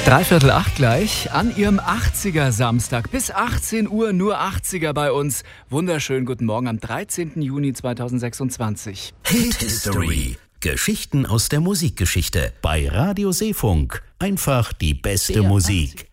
7:45 gleich an Ihrem 80er Samstag. Bis 18 Uhr nur 80er bei uns. Wunderschönen guten Morgen am 13. Juni 2026. Hit History. Geschichten aus der Musikgeschichte bei Radio Seefunk. Einfach die beste Musik.